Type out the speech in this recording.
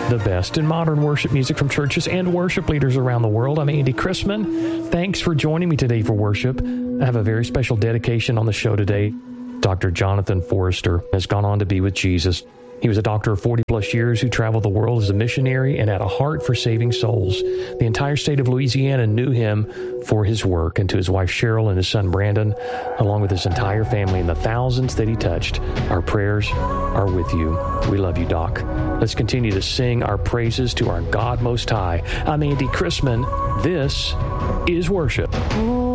the best in modern worship music from churches and worship leaders around the world. I'm Andy Chrisman. Thanks for joining me today for worship. I have a very special dedication on the show today. Dr. Jonathan Forrester has gone on to be with Jesus. He was a doctor of 40-plus years who traveled the world as a missionary and had a heart for saving souls. The entire state of Louisiana knew him for his work, and to his wife Cheryl and his son Brandon, along with his entire family and the thousands that he touched, our prayers are with you. We love you, Doc. Let's continue to sing our praises to our God Most High. I'm Andy Chrisman. This is worship.